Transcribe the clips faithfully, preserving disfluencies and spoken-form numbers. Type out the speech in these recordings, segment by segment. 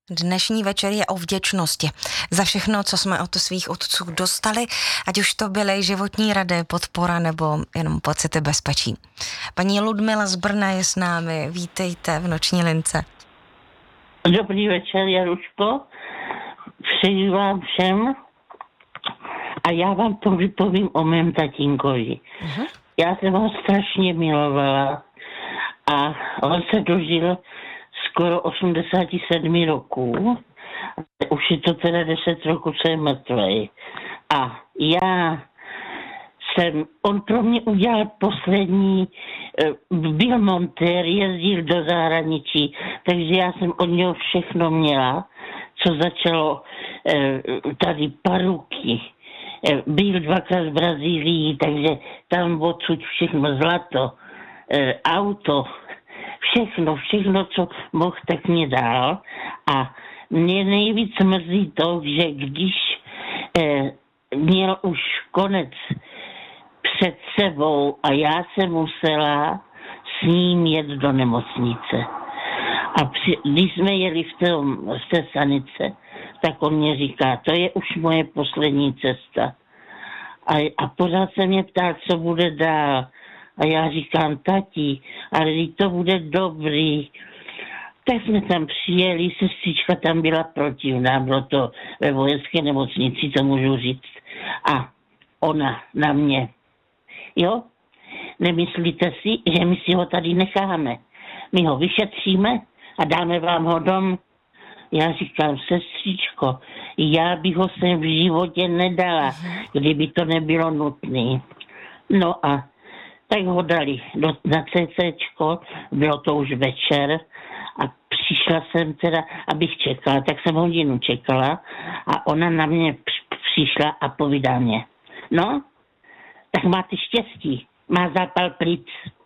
Dnešní večer je o vděčnosti za všechno, co jsme od svých otců dostali, ať už to byly životní rady, podpora nebo jenom pocity bezpečí. Paní Ludmila z Brna je s námi, vítejte v Noční lince. Dobrý večer, Jaruško. Přeji vám všem a já vám to vypovím o mém tatínkovi. Uh-huh. Já jsem ho strašně milovala a on se dožil skoro osmdesát sedm roků. Už je to teda deset roků, co je mrtvej. A já jsem, on pro mě udělal poslední, byl montér, jezdil do zahraničí, takže já jsem od něho všechno měla, co začalo tady paruky. Byl dvakrát v Brazílii, takže tam odsud všechno zlato, auto, všechno, všechno, co mohl, tak mě dal. A mě nejvíc mrzí to, že když eh, měl už konec před sebou a já jsem musela s ním jet do nemocnice. A při, když jsme jeli v, tom, v té sanice, tak on mě říká, to je už moje poslední cesta. A, a pořád se mě ptá, co bude dál. A já říkám, tati, ale to bude dobrý. Tak jsme tam přijeli, sestřička tam byla protivná, bylo to ve vojenské nemocnici, to můžu říct. A ona na mě, jo, nemyslíte si, že my si ho tady necháme. My ho vyšetříme a dáme vám ho dom. Já říkám, sestřičko, já bych ho sem v životě nedala, kdyby to nebylo nutné. No a tak ho dali do, na CCčko, bylo to už večer a přišla jsem teda, abych čekala, tak jsem hodinu čekala a ona na mě přišla a povídá mě, no, tak máte štěstí, má zápal plic.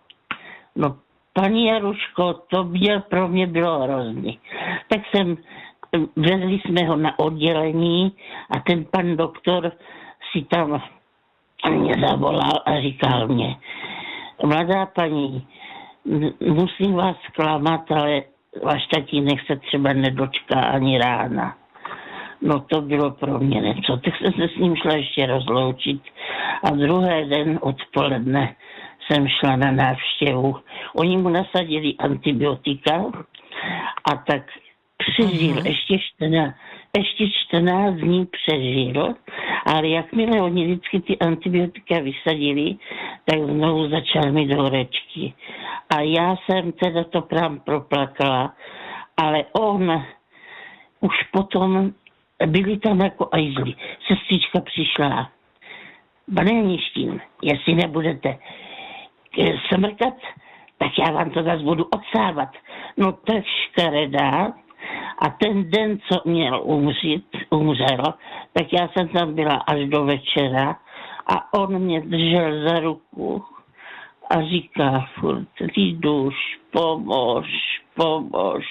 No, paní Jaruško, to byl, pro mě bylo hrozný. Tak jsem, vezli jsme ho na oddělení a ten pan doktor si tam mě zavolal a říkal mě, mladá paní, musím vás zklamat, ale váš tatínek se třeba nedočká ani rána. No to bylo pro mě něco. Tak jsem se s ním šla ještě rozloučit a druhý den odpoledne jsem šla na návštěvu. Oni mu nasadili antibiotika a tak přežil, uh-huh. ještě čtrnáct, ještě čtrnáct dní přežil, ale jakmile oni vždycky ty antibiotika vysadili, tak znovu začal mít horečky. A já jsem teda to prám proplakala, ale on už potom, byli tam jako ajzli. Sestřička přišla, pane Ništín, jestli nebudete smrkat, tak já vám to zase budu odsávat. No tak škaredá. A ten den, co měl umřít, umřel, tak já jsem tam byla až do večera a on mě držel za ruku a říká furt, Liduš, pomož, pomož.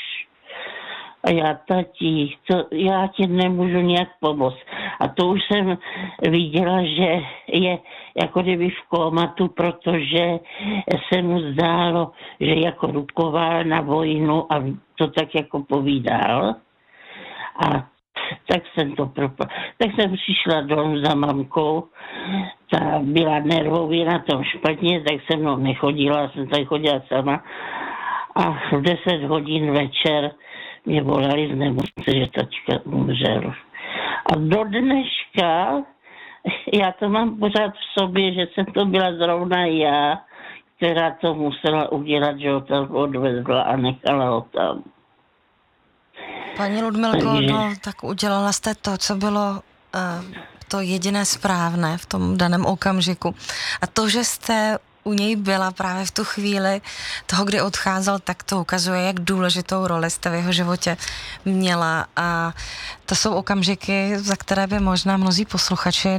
A já, tati, to, já ti nemůžu nějak pomoct. A to už jsem viděla, že je jako kdyby v kómatu, protože se mu zdálo, že jako rukoval na vojnu a to tak jako povídal. A tak jsem to propal. Tak jsem přišla domů za mamkou, ta byla nervově na tom špatně, tak se mnou nechodila, jsem tady chodila sama. A v deset hodin večer mě volali z nemocnice, že tačka umřel. A do dneška, já to mám pořád v sobě, že jsem to byla zrovna já, která to musela udělat, že ho tam odvezla a nechala ho tam. Paní Ludmilko, Takže... no, tak udělala jste to, co bylo uh, to jediné správné v tom daném okamžiku. A to, že jste u něj byla právě v tu chvíli toho, kdy odcházel, tak to ukazuje, jak důležitou roli jste v jeho životě měla. A to jsou okamžiky, za které by možná mnozí posluchači